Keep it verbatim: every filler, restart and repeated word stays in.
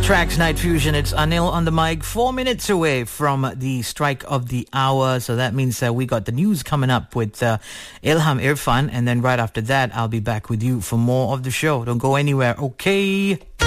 Tracks Night Fusion. It's Anil on the mic. Four minutes away from the strike of the hour. So that means uh, we got the news coming up with uh, Ilham Irfan. And then right after that, I'll be back with you for more of the show. Don't go anywhere, okay?